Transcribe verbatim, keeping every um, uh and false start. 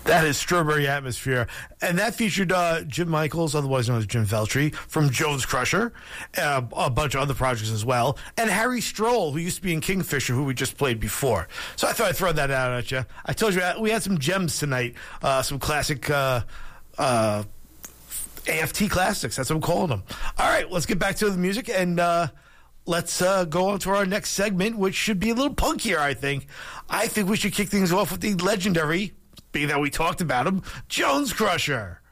That is Strawberry Atmosphere. And that featured uh, Jim Michaels, otherwise known as Jim Veltri, from Jones Crusher, uh, a bunch of other projects as well, and Harry Stroll, who used to be in Kingfisher, who we just played before. So I thought I'd throw that out at you. I told you we had some gems tonight, uh, some classic uh, uh, A F T classics. That's what I'm calling them. All right, let's get back to the music, and uh, let's uh, go on to our next segment, which should be a little punkier, I think. I think we should kick things off with the legendary, being that we talked about him, Jones Crusher.